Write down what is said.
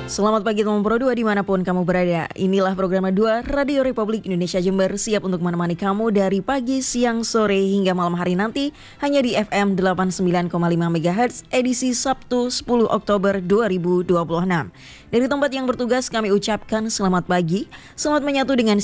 Selamat pagi teman Pro 2 dimanapun kamu berada. Inilah program 2 Radio Republik Indonesia Jember, siap untuk menemani kamu dari pagi, siang, sore hingga malam hari nanti hanya di FM 89,5 MHz edisi Sabtu 10 Oktober 2026. Dari tempat yang bertugas kami ucapkan selamat pagi, selamat menyatu dengan